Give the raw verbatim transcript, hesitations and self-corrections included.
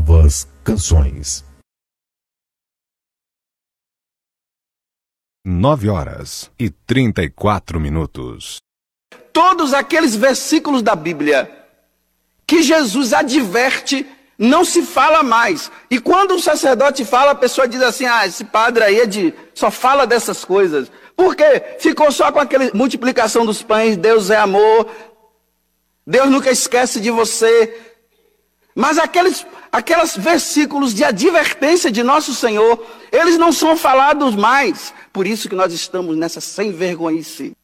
novas canções. Nove horas e trinta e quatro minutos. Todos aqueles versículos da Bíblia que Jesus adverte, não se fala mais. E quando o sacerdote fala, a pessoa diz assim: ah, esse padre aí é de, só fala dessas coisas. Por quê? Ficou só com aquela multiplicação dos pães, Deus é amor, Deus nunca esquece de você. Mas aqueles, aqueles versículos de advertência de nosso Senhor, eles não são falados mais. Por isso que nós estamos nessa sem vergonhice.